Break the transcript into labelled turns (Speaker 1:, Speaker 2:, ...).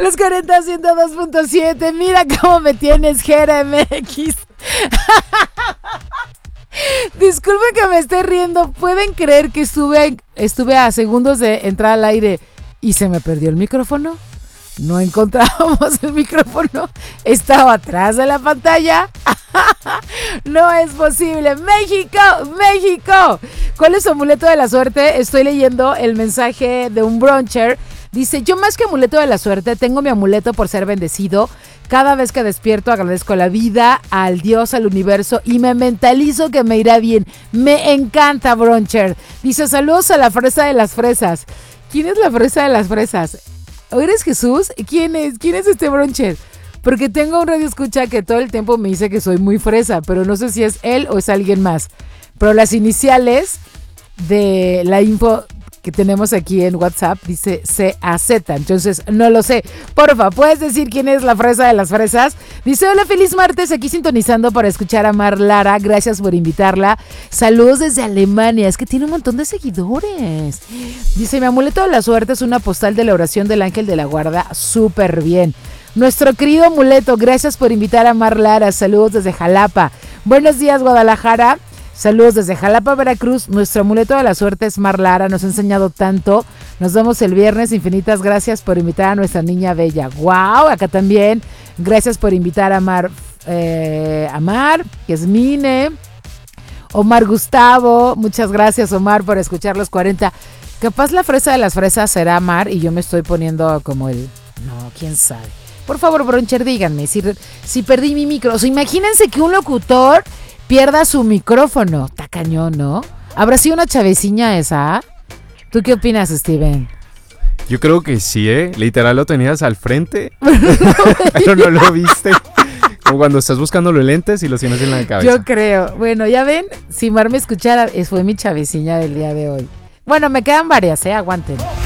Speaker 1: Los 40 102.7. Mira cómo me tienes, Jera MX. Disculpen que me esté riendo. ¿Pueden creer que estuve a segundos de entrar al aire y se me perdió el micrófono? No encontrábamos el micrófono. Estaba atrás de la pantalla. No es posible. México, México. ¿Cuál es su amuleto de la suerte? Estoy leyendo el mensaje de un bruncher. Dice, yo más que amuleto de la suerte, tengo mi amuleto por ser bendecido. Cada vez que despierto agradezco a la vida, al Dios, al universo y me mentalizo que me irá bien. Me encanta, bruncher. Dice, saludos a la fresa de las fresas. ¿Quién es la fresa de las fresas? ¿O eres Jesús? ¿Quién es este bruncher? Porque tengo un radio escucha que todo el tiempo me dice que soy muy fresa, pero no sé si es él o es alguien más. Pero las iniciales de la info que tenemos aquí en WhatsApp dice CAZ, entonces no lo sé. Porfa, ¿puedes decir quién es la fresa de las fresas? Dice, hola, feliz martes, aquí sintonizando para escuchar a Mar Lara, gracias por invitarla. Saludos desde Alemania, es que tiene un montón de seguidores. Dice, mi amuleto de la suerte es una postal de la oración del ángel de la guarda, súper bien. Nuestro querido amuleto, gracias por invitar a Mar Lara, saludos desde Jalapa. Buenos días, Guadalajara. Saludos desde Jalapa, Veracruz. Nuestro amuleto de la suerte es Mar Lara. Nos ha enseñado tanto. Nos vemos el viernes. Infinitas gracias por invitar a nuestra niña bella. ¡Wow! Acá también. Gracias por invitar a Mar, Yasmine, Omar Gustavo. Muchas gracias, Omar, por escuchar los 40. Capaz la fresa de las fresas será Mar y yo me estoy poniendo como el... No, quién sabe. Por favor, bruncher, díganme si perdí mi micro. O sea, imagínense que un locutor pierda su micrófono. Está cañón, ¿no? ¿Habrá sido una chaveciña esa? ¿Tú qué opinas, Steven?
Speaker 2: Yo creo que sí, ¿eh? Literal lo tenías al frente, pero no lo viste. Como cuando estás buscando los lentes y los tienes en la cabeza.
Speaker 1: Yo creo. Bueno, ya ven, si Mar me escuchara, fue mi chaveciña del día de hoy. Bueno, me quedan varias, aguanten.